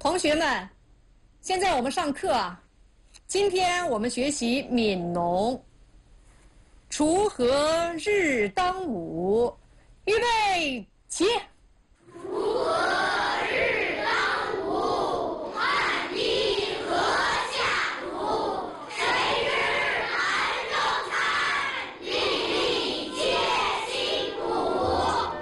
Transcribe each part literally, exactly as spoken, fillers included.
同学们，现在我们上课啊。今天我们学习《悯农》。锄禾日当午，预备起。 锄禾日当午，汗滴禾下土。谁知盘中餐，粒粒皆辛苦。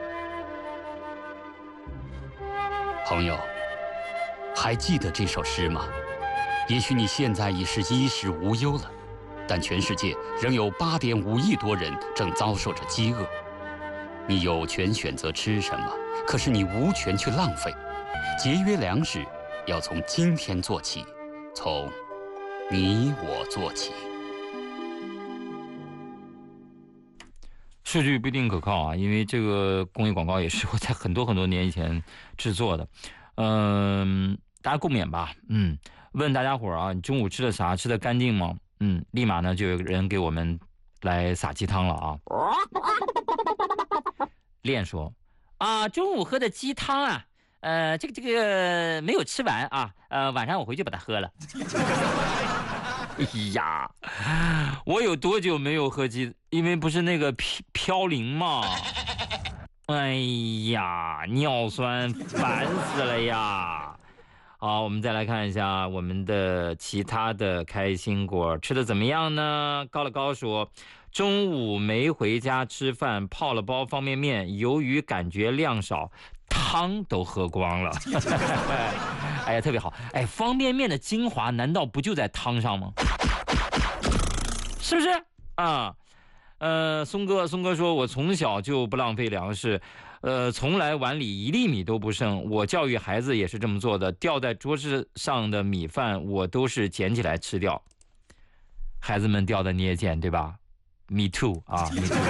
朋友，还记得这首诗吗？也许你现在已是衣食无忧了，但全世界仍有八点五亿多人正遭受着饥饿。你有权选择吃什么，可是你无权去浪费。节约粮食要从今天做起，从你我做起。 数据不一定可靠啊，因为这个公益广告也是我在很多很多年以前制作的。嗯，大家共勉吧。嗯，问大家伙啊，你中午吃的啥？吃的干净吗？嗯，立马呢就有人给我们来撒鸡汤了啊。练说啊，中午喝的鸡汤啊，呃，这个这个没有吃完啊，呃，晚上我回去把它喝了。哎呀，我有多久没有喝鸡？因为不是那个飘飘零吗？哎呀，尿酸烦死了呀！好，我们再来看一下我们的其他的开心果吃的怎么样呢？高了高说，中午没回家吃饭，泡了包方便面，由于感觉量少，汤都喝光了。哎呀，特别好！哎，方便面的精华难道不就在汤上吗？是不是啊？呃，松哥，松哥说，我从小就不浪费粮食，呃，从来碗里一粒米都不剩。我教育孩子也是这么做的，掉在桌子上的米饭，我都是捡起来吃掉。孩子们掉的你也捡，对吧 ？Me too 啊 ，Me too。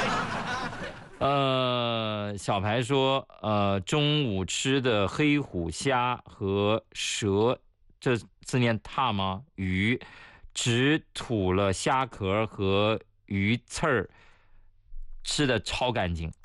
呃，小排说，呃，中午吃的黑虎虾和蛇，这字念踏吗？鱼，只吐了虾壳和鱼刺儿，吃的超干净。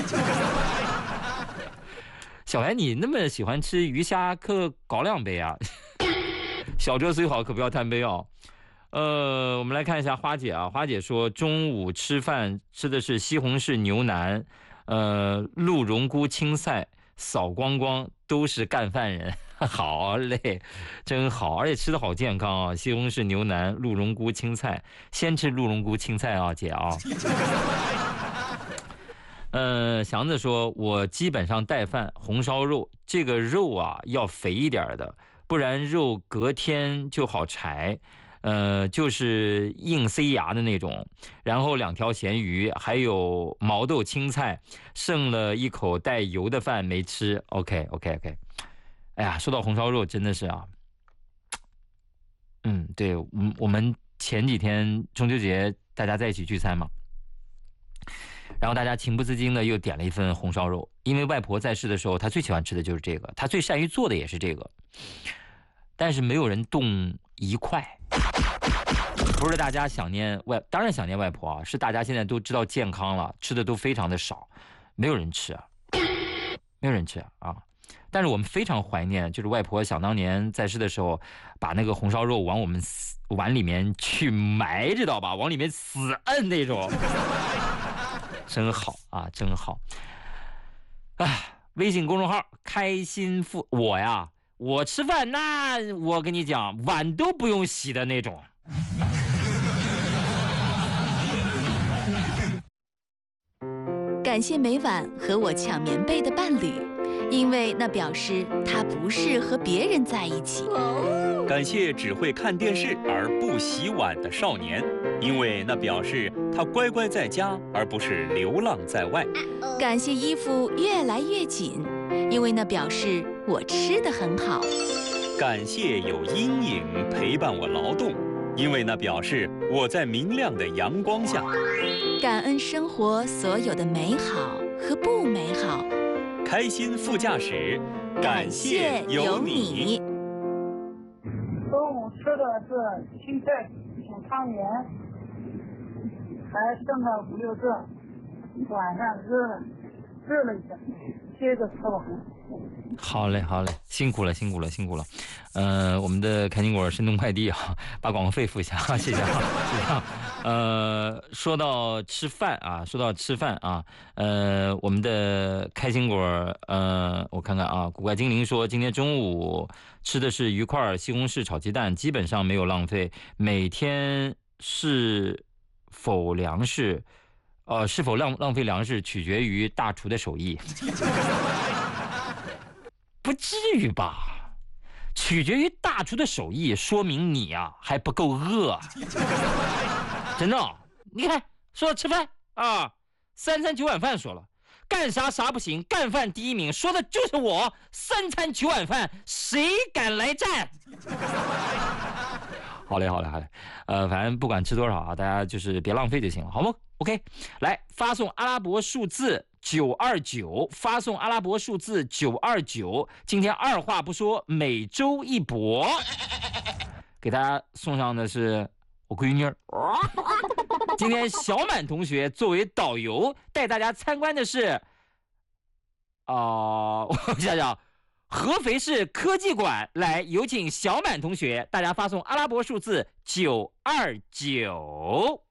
小白，你那么喜欢吃鱼虾，可搞两杯啊！小酌虽好，可不要贪杯哦。呃，我们来看一下花姐啊，花姐说中午吃饭吃的是西红柿牛腩，呃，鹿茸菇青菜，扫光光，都是干饭人。好嘞，真好，而且吃的好健康啊！西红柿牛腩、鹿茸菇青菜，先吃鹿茸菇青菜啊，姐啊。呃，祥子说，我基本上带饭，红烧肉，这个肉啊要肥一点的，不然肉隔天就好柴。呃，就是硬塞牙的那种，然后两条咸鱼，还有毛豆青菜，剩了一口带油的饭没吃。OK OK OK。哎呀，说到红烧肉，真的是啊，嗯，对，我我们前几天中秋节大家在一起聚餐嘛，然后大家情不自禁的又点了一份红烧肉，因为外婆在世的时候，她最喜欢吃的就是这个，她最善于做的也是这个，但是没有人动一块。不是大家想念外，当然想念外婆啊，是大家现在都知道健康了，吃的都非常的少，没有人吃啊，没有人吃啊。但是我们非常怀念，就是外婆想当年在世的时候，把那个红烧肉往我们碗里面去埋，知道吧？往里面死摁那种，真好啊，真好。啊，微信公众号开心富，我呀，我吃饭那我跟你讲，碗都不用洗的那种。 感谢每晚和我抢棉被的伴侣，因为那表示他不是和别人在一起。 感谢只会看电视而不洗碗的少年，因为那表示他乖乖在家，而不是流浪在外。 感谢衣服越来越紧，因为那表示我吃得很好。 感谢有阴影陪伴我劳动，因为那表示我在明亮的阳光下。 感恩生活所有的美好和不美好。 开心副驾驶，感谢有你。 中午吃的是青菜煮汤圆，还剩了五六个，晚上热了热了一下， 接着吃完。 好嘞，好嘞，辛苦了，辛苦了，辛苦了。呃，我们的开心果申通快递啊，把广告费付一下，谢谢啊，谢谢啊。呃，说到吃饭啊，说到吃饭啊，呃，我们的开心果，呃，我看看啊，古怪精灵说今天中午吃的是鱼块、西红柿炒鸡蛋，基本上没有浪费。每天是否粮食，呃，是否浪浪费粮食取决于大厨的手艺。不至于吧？取决于大厨的手艺，说明你啊还不够饿。真的、哦，你看，说到吃饭啊，三餐九碗饭说了，干啥啥不行，干饭第一名，说的就是我。三餐九碗饭，谁敢来战？好嘞，好嘞，好嘞，呃，反正不管吃多少啊，大家就是别浪费就行了，好吗 ？OK， 来发送阿拉伯数字九二九，发送阿拉伯数字九二九。今天二话不说，每周一博，给大家送上的是我闺女儿。今天小满同学作为导游带大家参观的是，啊、呃，我想想。合肥市科技馆，来有请小满同学，大家发送阿拉伯数字九二九。